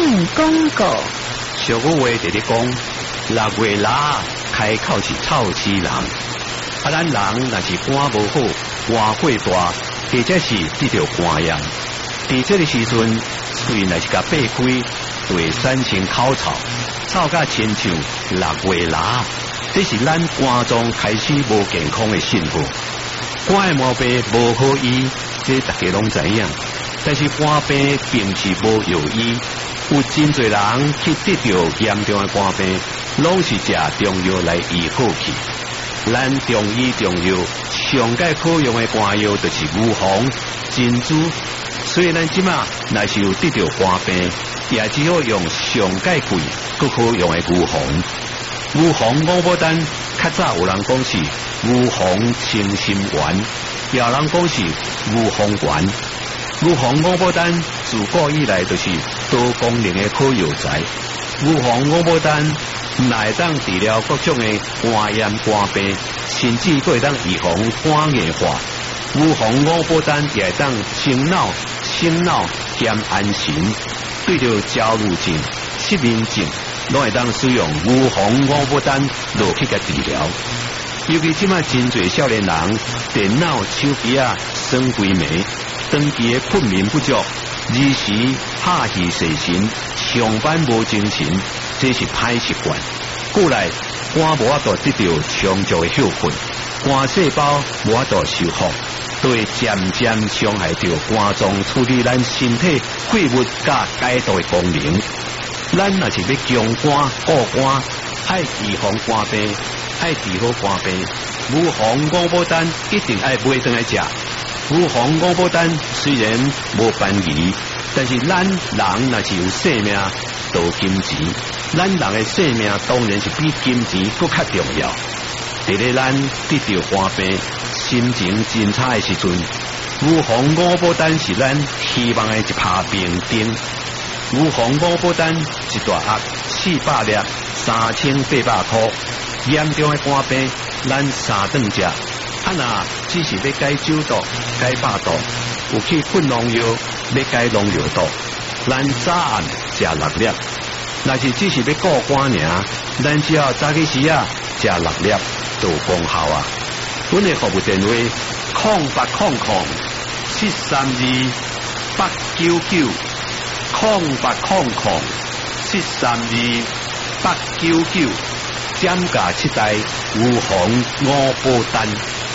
进广告。 俗语话直直讲，6月腊开口是臭死人。咱人若是肝无好，肝火大，或者是得着肝炎。伫这个时阵，嘴若是甲闭开，会产生口臭，臭甲亲像6月腊。这是咱肝脏开始无健康的信号。肝的毛病无好医，这大家拢知影。但是肝病并是无药医，有真侪人去得到严重的肝病，拢是食中药来医好去。咱中医中药上界可用的肝药就是牛黄、珍珠，所以咱即马若是有得到肝病，也只好用上界贵、更可用的牛黄。牛黄五宝丹，较早有人讲是牛黄清心丸，也有人讲是牛黄丸。牛黄五宝丹自古以来就是多功能的好药材。牛黄五宝丹乃当治疗各种的肝炎、肝病，甚至佫会当预防肝硬化。牛黄五宝丹也会当清脑、减安神，对着焦虑症、失眠症，拢会当使用牛黄五宝丹落去甲治疗。尤其即马真侪少年人电脑、手机啊酸规暝，长期的困眠不足，日时拍戏睡神，上班无精神，这是歹习惯。过来肝无法度得到充足的休困，肝细胞无法度修复，都会渐渐伤害到肝脏处理咱身体废物甲解毒的功能。咱若是要强肝固肝，爱预防肝病，爱治好肝病，牛黄五宝丹一定爱买转来食。牛黄五宝丹虽然无便宜，但是咱人若是有性命，就金钱。咱人的性命当然是比金钱更较重要。伫咧咱得到肝病、心情真差的时阵，牛黄五宝丹是咱希望的一拍明灯。牛黄五宝丹一大盒400粒，3800块。严重的肝病，咱3顿食。若只是要解酒毒、解饱毒，有去困农药，要解农药毒，咱早暗食6粒。若是只是要顾肝尔，咱只要早起时啊食6粒就有功效啊。阮的服务电话0800-432-899，0800-432-899，减价7台牛黄5宝丹。